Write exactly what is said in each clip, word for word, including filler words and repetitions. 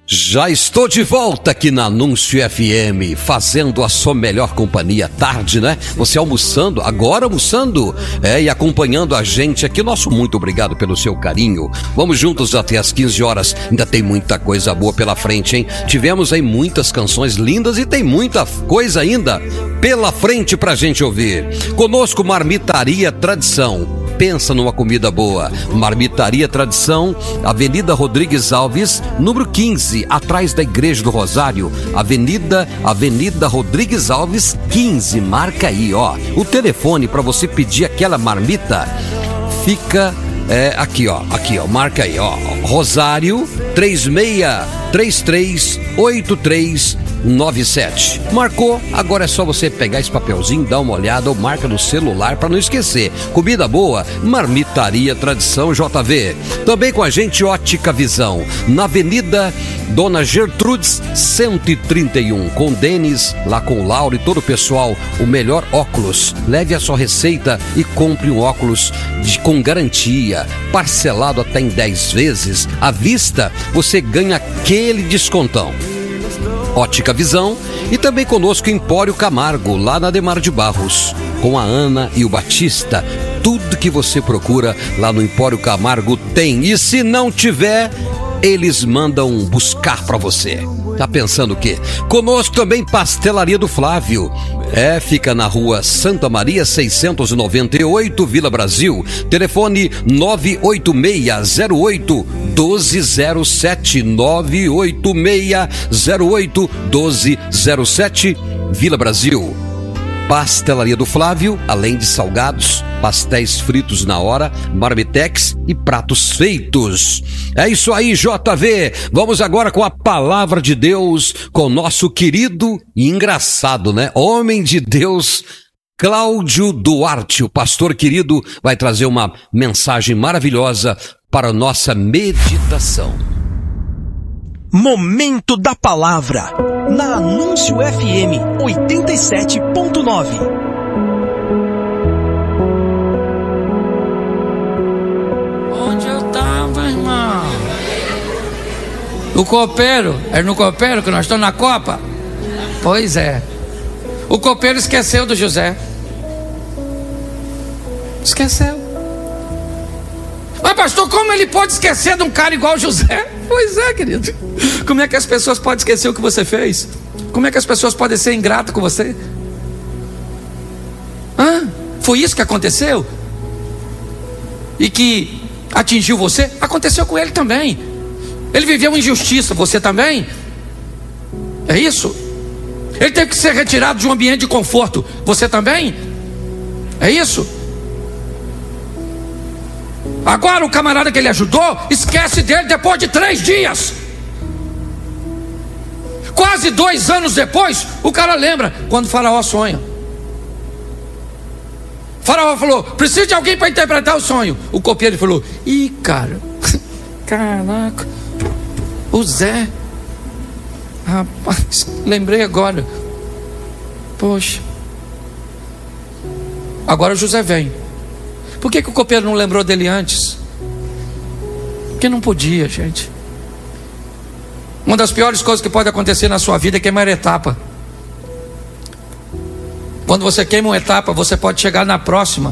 Já estou de volta aqui na Anúncio F M, fazendo a sua melhor companhia tarde, né? Você almoçando, agora almoçando, é, e acompanhando a gente aqui. Nosso muito obrigado pelo seu carinho. Vamos juntos até às quinze horas, ainda tem muita coisa boa pela frente, hein? Tivemos aí muitas canções lindas e tem muita coisa ainda pela frente pra gente ouvir. Conosco, Marmitaria Tradição. Pensa numa comida boa. Marmitaria Tradição, Avenida Rodrigues Alves, número quinze, atrás da Igreja do Rosário. Avenida, Avenida Rodrigues Alves, quinze. Marca aí, ó. O telefone para você pedir aquela marmita fica é, aqui, ó. Aqui, ó. Marca aí, ó. Rosário três seis três três oito três nove sete. Marcou, agora é só você pegar esse papelzinho, dar uma olhada ou marca no celular para não esquecer. Comida boa, Marmitaria Tradição J V. Também com a gente Ótica Visão, na Avenida Dona Gertrudes cento e trinta e um, com Denis, lá com o Lauro e todo o pessoal. O melhor óculos. Leve a sua receita e compre um óculos de, com garantia, parcelado até em dez vezes. À vista, você ganha aquele descontão. Ótica Visão. E também conosco Empório Camargo, lá na Ademar de Barros, com a Ana e o Batista. Tudo que você procura lá no Empório Camargo tem, e se não tiver, eles mandam buscar para você. Tá pensando o quê? Conosco também Pastelaria do Flávio. É, fica na rua Santa Maria seiscentos e noventa e oito, Vila Brasil. Telefone nove oito seis zero oito um dois zero sete, nove oito seis zero oito um dois zero sete, Vila Brasil. Pastelaria do Flávio, além de salgados, pastéis fritos na hora, marmitex e pratos feitos. É isso aí, J V. Vamos agora com a palavra de Deus, com o nosso querido e engraçado, né? Homem de Deus, Cláudio Duarte. O pastor querido vai trazer uma mensagem maravilhosa para a nossa meditação. Momento da Palavra, na Anúncio F M oitenta e sete ponto nove. Onde eu tava, irmão? O copeiro, é no copeiro que nós estamos na Copa? Pois é. O copeiro esqueceu do José. Esqueceu. Mas pastor, como ele pode esquecer de um cara igual o José? Pois é, querido. Como é que as pessoas podem esquecer o que você fez? Como é que as pessoas podem ser ingratas com você? Hã? Foi isso que aconteceu? E que atingiu você? Aconteceu com ele também. Ele viveu injustiça, você também? É isso? Ele teve que ser retirado de um ambiente de conforto, você também? É isso? Agora o camarada que ele ajudou, esquece dele depois de três dias. Quase dois anos depois, o cara lembra quando o faraó sonha. O faraó falou, precisa de alguém para interpretar o sonho. O copeiro falou, ih, cara, caraca, o Zé, rapaz, lembrei agora. Poxa. Agora o José vem. Por que que o copeiro não lembrou dele antes? Porque não podia, gente. Uma das piores coisas que pode acontecer na sua vida é queimar etapa. Quando você queima uma etapa, você pode chegar na próxima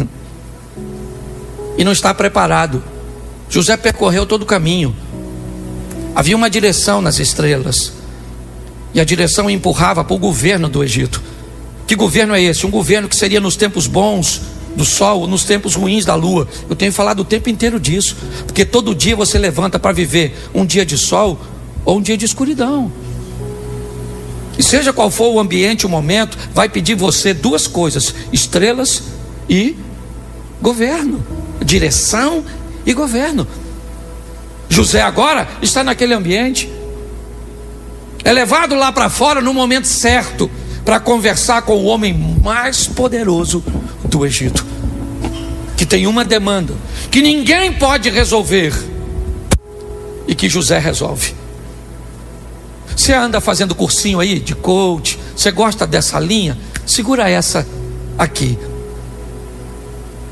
e não estar preparado. José percorreu todo o caminho. Havia uma direção nas estrelas, e a direção empurrava para o governo do Egito. Que governo é esse? Um governo que seria nos tempos bons do sol, nos tempos ruins da lua. Eu tenho falado o tempo inteiro disso, porque todo dia você levanta para viver um dia de sol ou um dia de escuridão. E seja qual for o ambiente, o momento, vai pedir você duas coisas: estrelas e governo, direção e governo. José agora está naquele ambiente, é levado lá para fora no momento certo, para conversar com o homem mais poderoso do Egito, que tem uma demanda que ninguém pode resolver e que José resolve. Você anda fazendo cursinho aí de coach, você gosta dessa linha? Segura essa aqui.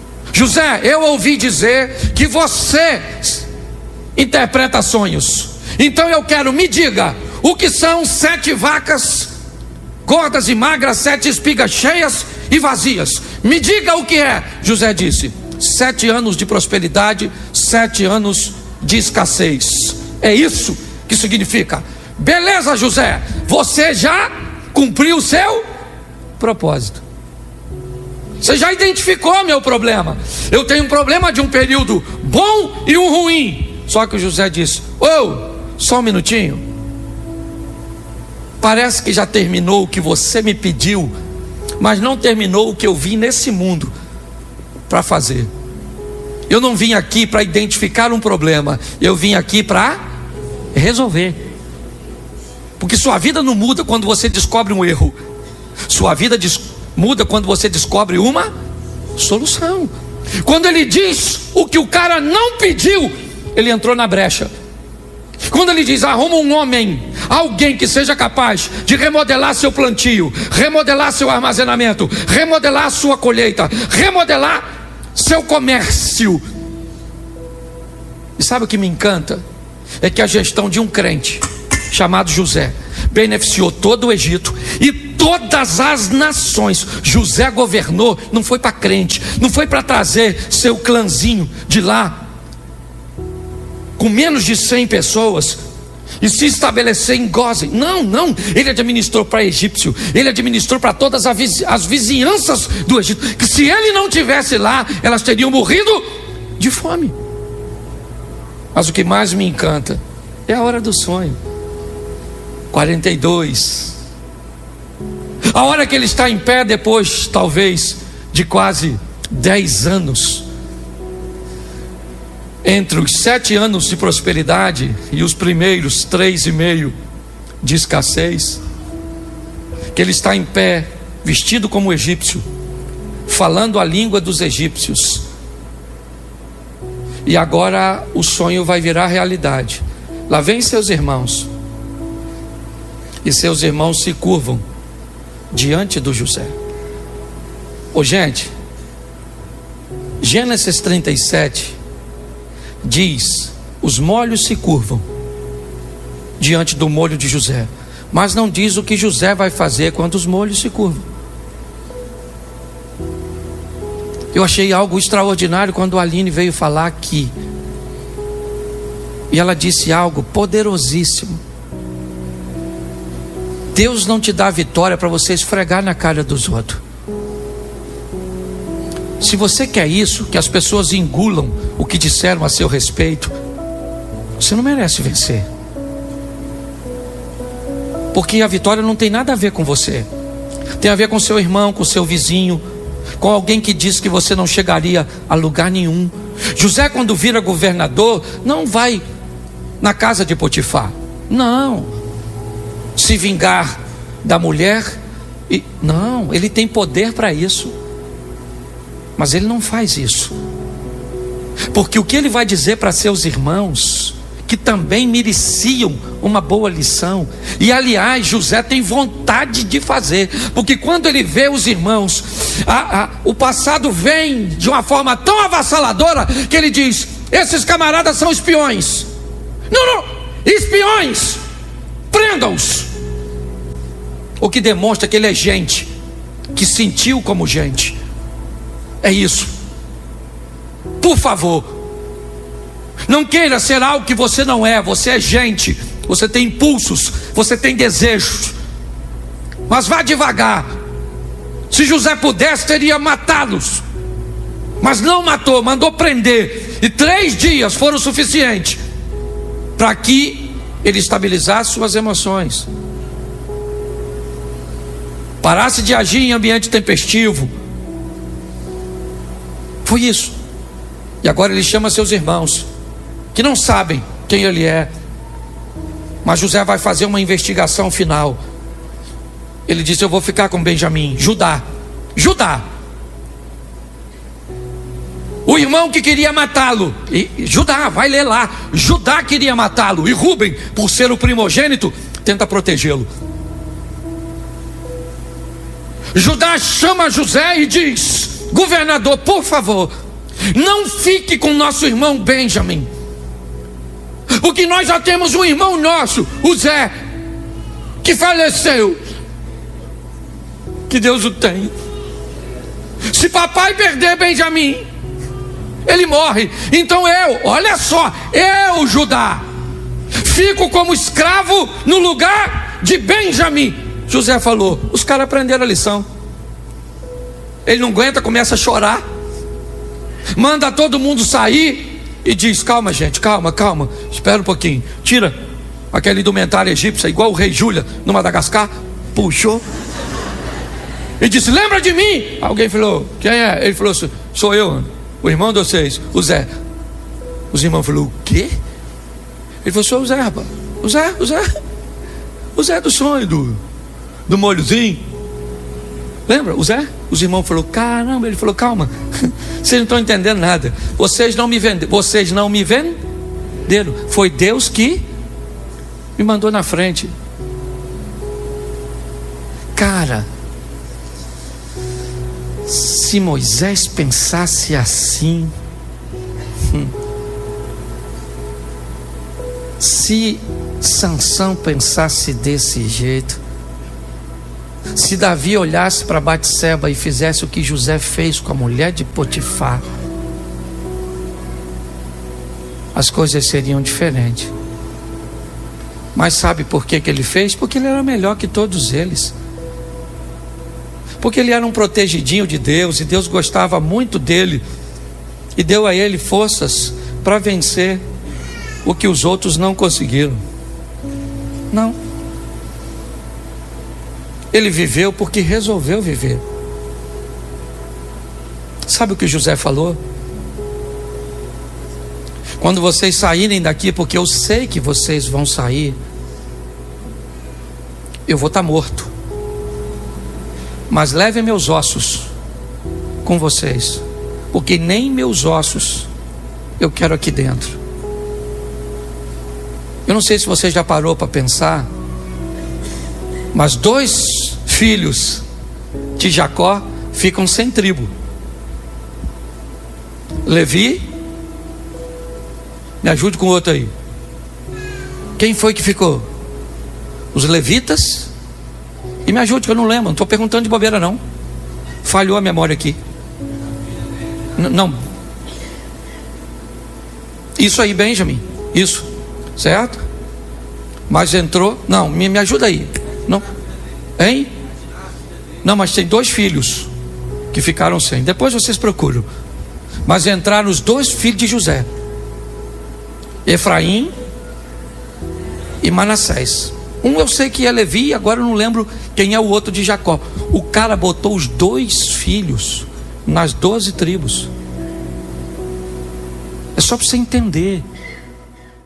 José, eu ouvi dizer que você interpreta sonhos. Então eu quero, me diga, o que são sete vacas gordas e magras, sete espigas cheias e vazias? Me diga o que é. José disse: sete anos de prosperidade, sete anos de escassez. É isso que significa. Beleza, José, você já cumpriu o seu propósito. Você já identificou meu problema. Eu tenho um problema de um período bom e um ruim. Só que o José disse: ô, oh, só um minutinho. Parece que já terminou o que você me pediu, mas não terminou o que eu vim nesse mundo para fazer. Eu não vim aqui para identificar um problema, eu vim aqui para resolver. Porque sua vida não muda quando você descobre um erro. Sua vida muda quando você descobre uma solução. Quando ele diz o que o cara não pediu, ele entrou na brecha. Quando ele diz: arruma um homem, alguém que seja capaz de remodelar seu plantio, remodelar seu armazenamento, remodelar sua colheita, remodelar seu comércio. E sabe o que me encanta? É que a gestão de um crente chamado José beneficiou todo o Egito e todas as nações. José governou, não foi para crente, não foi para trazer seu clãzinho de lá com menos de cem pessoas e se estabelecer em Gósen. Não, não, ele administrou para egípcio, ele administrou para todas as vizinhanças do Egito, que se ele não tivesse lá, elas teriam morrido de fome. Mas o que mais me encanta é a hora do sonho. quarenta e dois, a hora que ele está em pé, depois talvez de quase dez anos, entre os sete anos de prosperidade e os primeiros três e meio de escassez, que ele está em pé, vestido como egípcio, falando a língua dos egípcios. E agora o sonho vai virar realidade. Lá vem seus irmãos, e seus irmãos se curvam diante do José. Ô gente, Gênesis trinta e sete diz: os molhos se curvam diante do molho de José, mas não diz o que José vai fazer quando os molhos se curvam. Eu achei algo extraordinário quando a Aline veio falar aqui, e ela disse algo poderosíssimo. Deus não te dá vitória para você esfregar na cara dos outros. Se você quer isso, que as pessoas engulam o que disseram a seu respeito, você não merece vencer. Porque a vitória não tem nada a ver com você. Tem a ver com seu irmão, com seu vizinho, com alguém que disse que você não chegaria a lugar nenhum. José, quando vira governador, não vai na casa de Potifar. Não. Se vingar da mulher, e, não, ele tem poder para isso, mas ele não faz isso, porque o que ele vai dizer para seus irmãos, que também mereciam uma boa lição, e aliás José tem vontade de fazer, porque quando ele vê os irmãos, a, a, o passado vem de uma forma tão avassaladora, que ele diz: esses camaradas são espiões. Não, não, espiões, prendam-os. O que demonstra que ele é gente, que sentiu como gente. É isso. Por favor, não queira ser algo que você não é. Você é gente, você tem impulsos, você tem desejos, mas vá devagar. Se José pudesse, teria matá-los, mas não matou, mandou prender, e três dias foram suficientes para que ele estabilizasse suas emoções, parasse de agir em ambiente tempestivo. Foi isso. E agora ele chama seus irmãos, que não sabem quem ele é, mas José vai fazer uma investigação final. Ele disse: eu vou ficar com Benjamim, Judá, Judá, o irmão que queria matá-lo. E Judá, vai ler lá, Judá queria matá-lo, e Rúben, por ser o primogênito, tenta protegê-lo. Judá chama José e diz: governador, por favor, não fique com nosso irmão Benjamim, Porque nós já temos um irmão nosso, o Zé, que faleceu. Que Deus o tenha. Se papai perder Benjamim, ele morre. Então eu, olha só, eu, Judá, fico como escravo no lugar de Benjamim. José falou, os caras aprenderam a lição. Ele não aguenta, começa a chorar, manda todo mundo sair e diz, calma gente, calma, calma, espera um pouquinho. Tira aquela indumentária egípcia, igual o rei Júlia no Madagascar. Puxou e disse, lembra de mim? Alguém falou, quem é? Ele falou, sou eu, o irmão de vocês, o Zé. Os irmãos falaram, o quê? Ele falou, sou o Zé, rapaz. O Zé, o Zé O Zé do sonho, do, do molhozinho. Lembra, o Zé? Os irmãos falaram, caramba. Ele falou, calma, vocês não estão entendendo nada. Vocês não me venderam, vocês não me venderam. Foi Deus que me mandou na frente. Cara, se Moisés pensasse assim, hum, se Sansão pensasse desse jeito, se Davi olhasse para Batseba e fizesse o que José fez com a mulher de Potifar, as coisas seriam diferentes. Mas sabe por que que ele fez? Porque ele era melhor que todos eles. Porque ele era um protegidinho de Deus, e Deus gostava muito dele, e deu a ele forças para vencer o que os outros não conseguiram. Não. Ele viveu porque resolveu viver. Sabe o que José falou? Quando vocês saírem daqui, porque eu sei que vocês vão sair, eu vou estar morto. Mas levem meus ossos com vocês, porque nem meus ossos eu quero aqui dentro. Eu não sei se você já parou para pensar, mas dois filhos de Jacó ficam sem tribo. Levi, me ajude com o outro aí. Quem foi que ficou? Os levitas. E me ajude que eu não lembro, não estou perguntando de bobeira não. Falhou a memória aqui. N- não. Isso aí, Benjamim. Isso. Certo? Mas entrou. Não, me, me ajuda aí. Não. Hein? Não, mas tem dois filhos que ficaram sem. Depois vocês procuram. Mas entraram os dois filhos de José, Efraim e Manassés. Um eu sei que é Levi, agora eu não lembro quem é o outro de Jacó. O cara botou os dois filhos nas doze tribos. É só para você entender.